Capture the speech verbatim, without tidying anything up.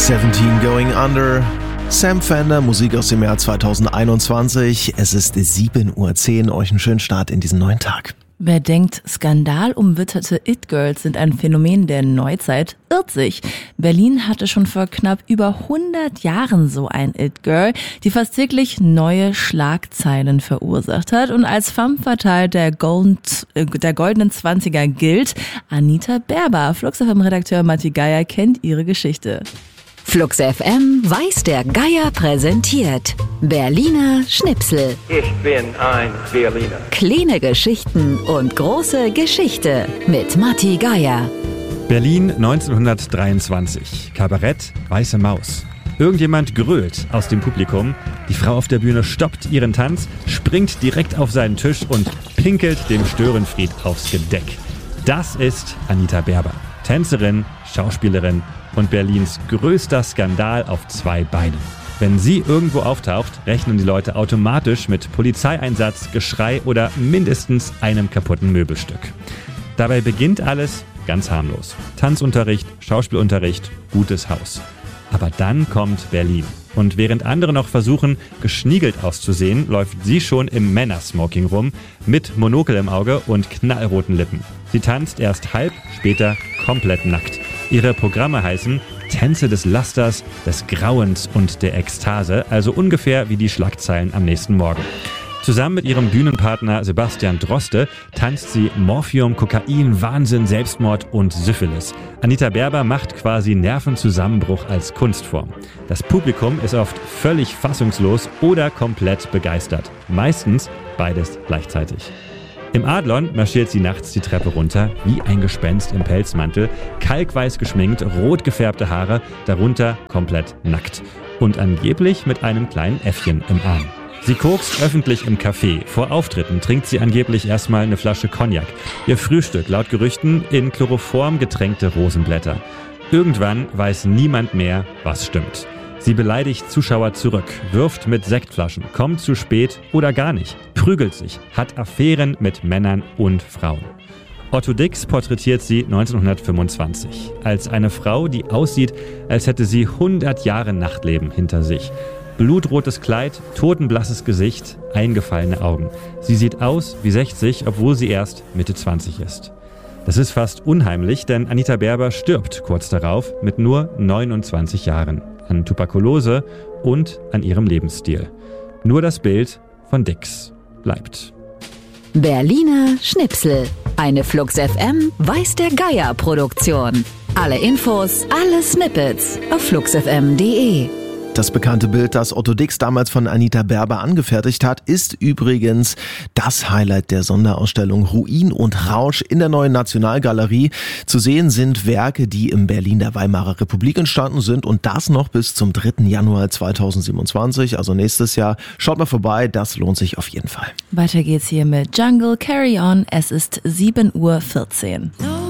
siebzehn Going Under. Sam Fender, Musik aus dem Jahr zweitausendeinundzwanzig. Es ist sieben Uhr zehn. Euch einen schönen Start in diesen neuen Tag. Wer denkt, skandalumwitterte It-Girls sind ein Phänomen der Neuzeit, irrt sich. Berlin hatte schon vor knapp über hundert Jahren so ein It-Girl, die fast täglich neue Schlagzeilen verursacht hat und als femme fatale der, Golden, äh, der goldenen Zwanziger gilt. Anita Berber, Flux F M-Redakteur Matti Geier, kennt ihre Geschichte. Flux F M weiß der Geier präsentiert. Berliner Schnipsel. Ich bin ein Berliner. Kleine Geschichten und große Geschichte mit Matti Geier. Berlin neunzehnhundertdreiundzwanzig. Kabarett Weiße Maus. Irgendjemand grölt aus dem Publikum. Die Frau auf der Bühne stoppt ihren Tanz, springt direkt auf seinen Tisch und pinkelt dem Störenfried aufs Gedeck. Das ist Anita Berber. Tänzerin, Schauspielerin und Berlins größter Skandal auf zwei Beinen. Wenn sie irgendwo auftaucht, rechnen die Leute automatisch mit Polizeieinsatz, Geschrei oder mindestens einem kaputten Möbelstück. Dabei beginnt alles ganz harmlos. Tanzunterricht, Schauspielunterricht, gutes Haus. Aber dann kommt Berlin. Und während andere noch versuchen, geschniegelt auszusehen, läuft sie schon im Männersmoking rum, mit Monokel im Auge und knallroten Lippen. Sie tanzt erst halb, später komplett nackt. Ihre Programme heißen Tänze des Lasters, des Grauens und der Ekstase, also ungefähr wie die Schlagzeilen am nächsten Morgen. Zusammen mit ihrem Bühnenpartner Sebastian Droste tanzt sie Morphium, Kokain, Wahnsinn, Selbstmord und Syphilis. Anita Berber macht quasi Nervenzusammenbruch als Kunstform. Das Publikum ist oft völlig fassungslos oder komplett begeistert. Meistens beides gleichzeitig. Im Adlon marschiert sie nachts die Treppe runter, wie ein Gespenst im Pelzmantel, kalkweiß geschminkt, rot gefärbte Haare, darunter komplett nackt. Und angeblich mit einem kleinen Äffchen im Arm. Sie kokst öffentlich im Café. Vor Auftritten trinkt sie angeblich erstmal eine Flasche Cognac. Ihr Frühstück, laut Gerüchten, in Chloroform getränkte Rosenblätter. Irgendwann weiß niemand mehr, was stimmt. Sie beleidigt Zuschauer zurück, wirft mit Sektflaschen, kommt zu spät oder gar nicht, prügelt sich, hat Affären mit Männern und Frauen. Otto Dix porträtiert sie neunzehnhundertfünfundzwanzig als eine Frau, die aussieht, als hätte sie hundert Jahre Nachtleben hinter sich. Blutrotes Kleid, totenblasses Gesicht, eingefallene Augen. Sie sieht aus wie sechzig, obwohl sie erst Mitte zwanzig ist. Das ist fast unheimlich, denn Anita Berber stirbt kurz darauf mit nur neunundzwanzig Jahren. An Tuberkulose und an ihrem Lebensstil. Nur das Bild von Dix bleibt. Berliner Schnipsel. Eine Flux F M weiß der Geier Produktion. Alle Infos, alle Snippets auf flux f m punkt d e. Das bekannte Bild, das Otto Dix damals von Anita Berber angefertigt hat, ist übrigens das Highlight der Sonderausstellung Ruin und Rausch in der Neuen Nationalgalerie. Zu sehen sind Werke, die im Berlin der Weimarer Republik entstanden sind und das noch bis zum dritten Januar zweitausendsiebenundzwanzig, also nächstes Jahr. Schaut mal vorbei, das lohnt sich auf jeden Fall. Weiter geht's hier mit Jungle Carry On. Es ist sieben Uhr vierzehn.